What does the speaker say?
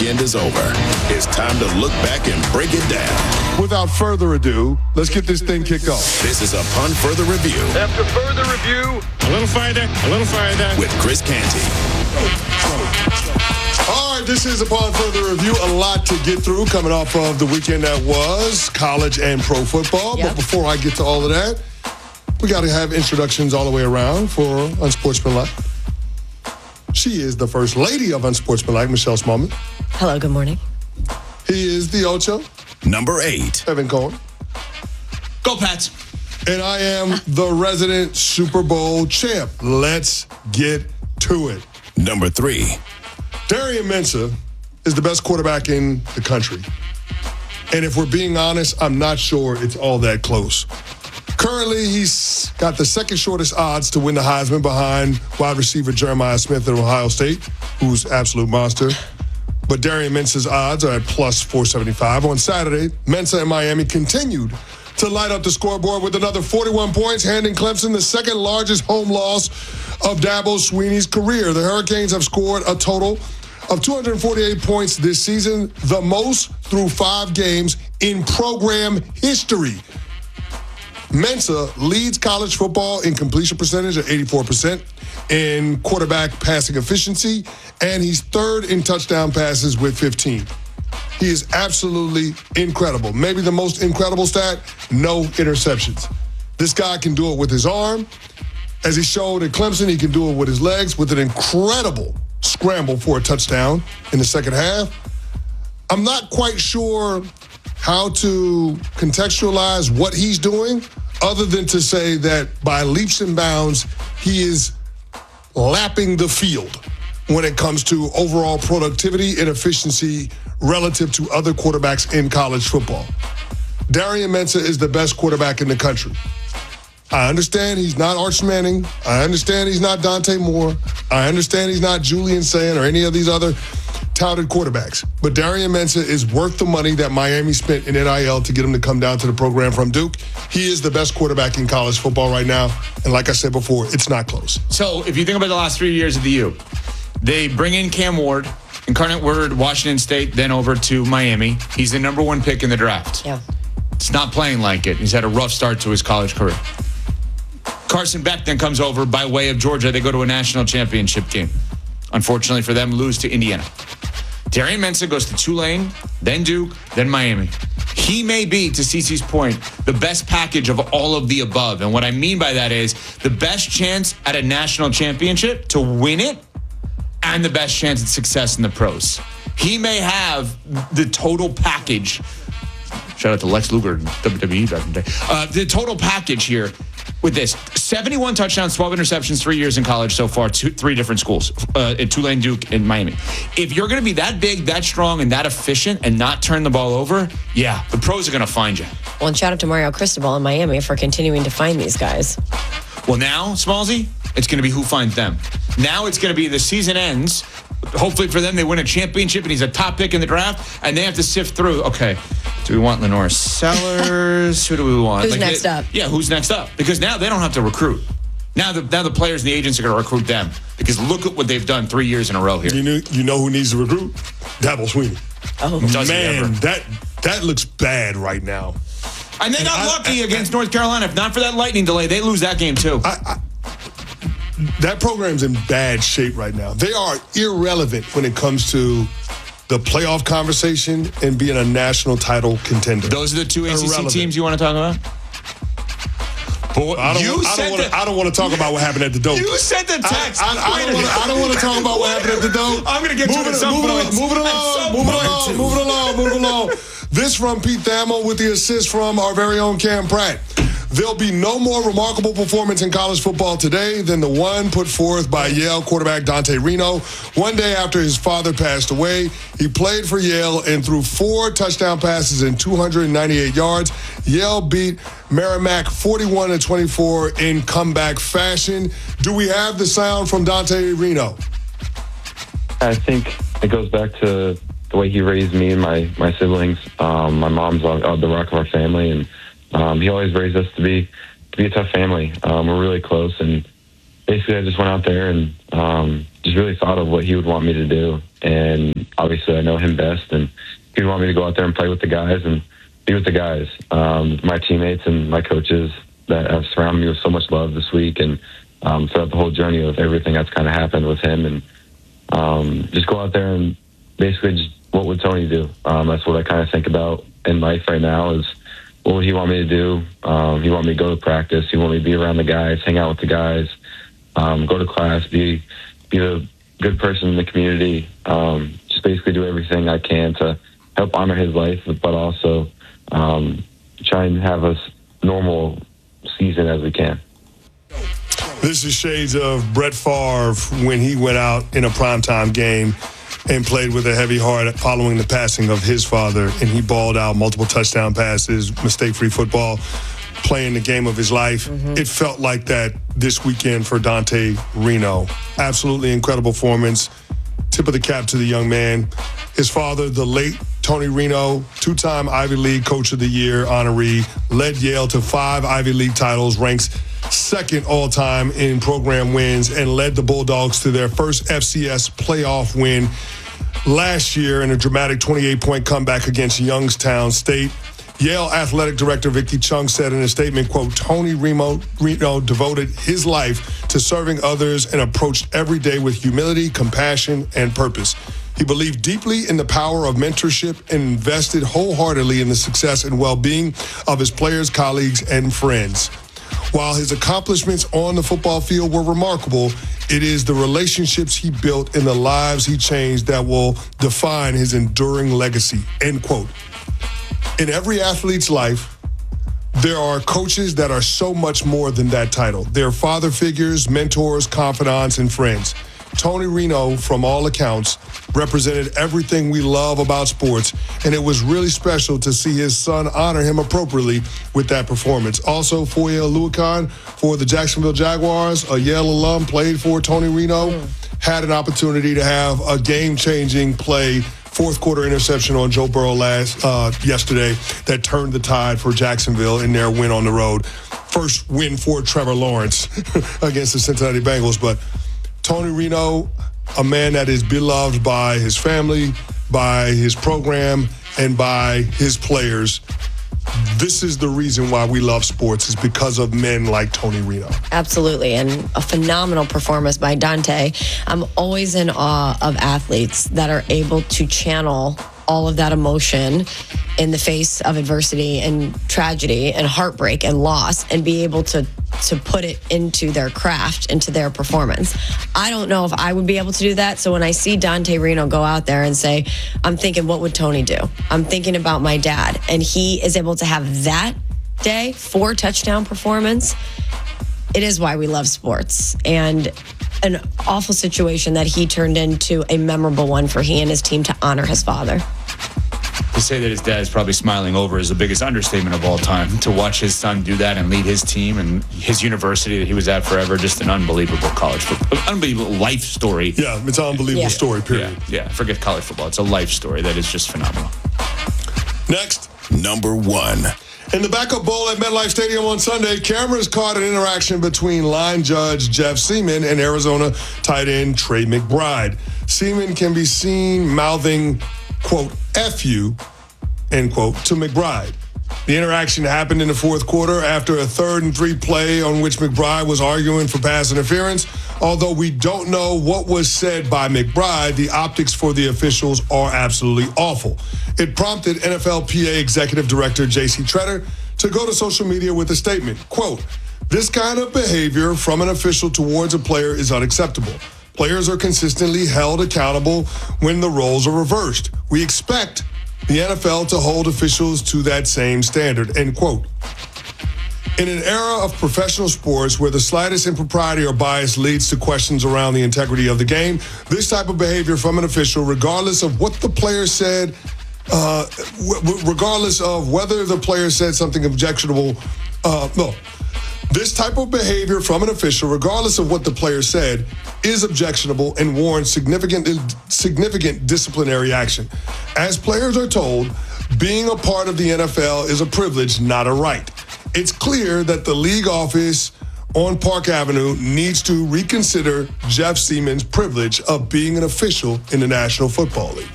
weekend is over. It's time to look back and break it down. Without further ado, let's get this thing kicked off. This is Upon Further Review. After further review, a little further. With Chris Canty. All right, this is Upon Further Review. A lot to get through coming off of the weekend that was college and pro football. Yep. But before I get to all of that, we got to have introductions all the way around for Unsportsmanlike. She is the first lady of Unsportsmanlike, Michelle Smallman. Hello, good morning. He is the Ocho. Number 8. Evan Cohen. Go Pats. And I am the resident Super Bowl champ. Let's get to it. Number 3. Darian Mensah is the best quarterback in the country. And if we're being honest, I'm not sure it's all that close. Currently, he's got the second shortest odds to win the Heisman behind wide receiver Jeremiah Smith at Ohio State, who's absolute monster. But Darian Mensah's odds are at plus 475. On Saturday, Mensah and Miami continued to light up the scoreboard with another 41 points, handing Clemson the second largest home loss of Dabo Swinney's career. The Hurricanes have scored a total of 248 points this season, the most through 5 games in program history. Mensah leads college football in completion percentage at 84%, in quarterback passing efficiency, and he's third in touchdown passes with 15. He is absolutely incredible. Maybe the most incredible stat, no interceptions. This guy can do it with his arm. As he showed at Clemson, he can do it with his legs with an incredible scramble for a touchdown in the second half. I'm not quite sure how to contextualize what he's doing other than to say that by leaps and bounds, he is lapping the field when it comes to overall productivity and efficiency relative to other quarterbacks in college football. Darian Mensah is the best quarterback in the country. I understand he's not Arch Manning. I understand he's not Dante Moore. I understand he's not Julian Sand or any of these other touted quarterbacks. But Darian Mensah is worth the money that Miami spent in NIL to get him to come down to the program from Duke. He is the best quarterback in college football right now. And like I said before, it's not close. So if you think about the last 3 years of the U, they bring in Cam Ward, Incarnate Word, Washington State, then over to Miami. He's the number 1 pick in the draft. Yeah. It's not playing like it. He's had a rough start to his college career. Carson Beck then comes over by way of Georgia. They go to a national championship game. Unfortunately for them, lose to Indiana. Darian Mensah goes to Tulane, then Duke, then Miami. He may be, to Cece's point, the best package of all of the above. And what I mean by that is the best chance at a national championship to win it and the best chance at success in the pros. He may have the total package. Shout out to Lex Luger, WWE back in the day. The total package here with this. 71 touchdowns, 12 interceptions, 3 years in college so far, 3 different schools, at Tulane, Duke, and Miami. If you're going to be that big, that strong, and that efficient and not turn the ball over, yeah, the pros are going to find you. Well, and shout out to Mario Cristobal in Miami for continuing to find these guys. Well, now, Smallsy, it's going to be who finds them. Now it's going to be the season ends. Hopefully for them, they win a championship, and he's a top pick in the draft, and they have to sift through, okay, do we want Lenore Sellers? Who do we want? Who's next up? Yeah, who's next up? Because now they don't have to recruit. Now the players and the agents are going to recruit them. Because look at what they've done 3 years in a row here. You know who needs to recruit? Dabo Swinney. Oh, man, that looks bad right now. And they got lucky against North Carolina. If not for that lightning delay, they lose that game too. That program's in bad shape right now. They are irrelevant when it comes to the playoff conversation and being a national title contender. Those are the 2 ACC teams you want to talk about? Boy, I don't want to talk about what happened at the Dope. You sent the text. I don't want to talk about what happened at the Dope. I'm going to get to it at some point. Move it along. This from Pete Thamel with the assist from our very own Cam Pratt. There'll be no more remarkable performance in college football today than the one put forth by Yale quarterback Dante Reno. One day after his father passed away, he played for Yale and threw 4 touchdown passes and 298 yards. Yale beat Merrimack 41-24 in comeback fashion. Do we have the sound from Dante Reno? I think it goes back to the way he raised me and my siblings. My mom's the rock of our family, and he always raised us to be a tough family. We're really close, and basically I just went out there and just really thought of what he would want me to do. And obviously I know him best, and he would want me to go out there and play with the guys and be with the guys, my teammates and my coaches that have surrounded me with so much love this week, and throughout the whole journey of everything that's kind of happened with him. And just go out there and basically just, what would Tony do? That's what I kind of think about in life right now is, what would he want me to do? He want me to go to practice. He want me to be around the guys, hang out with the guys, go to class, be a good person in the community, just basically do everything I can to help honor his life, but also try and have a normal season as we can. This is shades of Brett Favre when he went out in a primetime game and played with a heavy heart following the passing of his father, and he balled out multiple touchdown passes, mistake-free football, playing the game of his life. It felt like that this weekend for Dante Reno. Absolutely incredible performance. Tip of the cap to the young man. His father, the late Tony Reno, two-time Ivy League Coach of the Year honoree, led Yale to 5 Ivy League titles, ranks second all-time in program wins, and led the Bulldogs to their first FCS playoff win last year in a dramatic 28-point comeback against Youngstown State. Yale Athletic Director Vicky Chung said in a statement, quote, Tony Reno devoted his life to serving others and approached every day with humility, compassion, and purpose. He believed deeply in the power of mentorship and invested wholeheartedly in the success and well-being of his players, colleagues, and friends. While his accomplishments on the football field were remarkable, it is the relationships he built and the lives he changed that will define his enduring legacy, end quote. In every athlete's life, there are coaches that are so much more than that title. They're father figures, mentors, confidants, and friends. Tony Reno, from all accounts, represented everything we love about sports, and it was really special to see his son honor him appropriately with that performance. Also, Foye Oluokun for the Jacksonville Jaguars, a Yale alum, played for Tony Reno, had an opportunity to have a game-changing play, fourth-quarter interception on Joe Burrow yesterday that turned the tide for Jacksonville in their win on the road. First win for Trevor Lawrence against the Cincinnati Bengals, but Tony Reno, a man that is beloved by his family, by his program, and by his players. This is the reason why we love sports, is because of men like Tony Reno. Absolutely, and a phenomenal performance by Dante. I'm always in awe of athletes that are able to channel all of that emotion in the face of adversity and tragedy and heartbreak and loss, and be able to put it into their craft, into their performance. I don't know if I would be able to do that. So when I see Dante Reno go out there and say, I'm thinking, what would Tony do? I'm thinking about my dad. And he is able to have that day, 4 touchdown performance. It is why we love sports. And an awful situation that he turned into a memorable one for he and his team to honor his father. To say that his dad is probably smiling over is the biggest understatement of all time. To watch his son do that and lead his team and his university that he was at forever, just an unbelievable college football, unbelievable life story. Yeah, it's an unbelievable story, period. Yeah, forget college football. It's a life story that is just phenomenal. Next. Number 1. In the backup bowl at MetLife Stadium on Sunday, cameras caught an interaction between line judge Jeff Seaman and Arizona tight end Trey McBride. Seaman can be seen mouthing, quote, F you, end quote, to McBride. The interaction happened in the fourth quarter after a 3rd and 3 play on which McBride was arguing for pass interference. Although we don't know what was said by McBride, the optics for the officials are absolutely awful. It prompted NFLPA Executive Director J.C. Tretter to go to social media with a statement, quote, this kind of behavior from an official towards a player is unacceptable. Players are consistently held accountable when the roles are reversed. We expect the NFL to hold officials to that same standard, end quote. In an era of professional sports where the slightest impropriety or bias leads to questions around the integrity of the game, this type of behavior from an official, regardless of what the player said, regardless of whether the player said something objectionable, this type of behavior from an official, regardless of what the player said, is objectionable and warrants significant disciplinary action. As players are told, being a part of the NFL is a privilege, not a right. It's clear that the league office on Park Avenue needs to reconsider Jeff Siemons' privilege of being an official in the National Football League.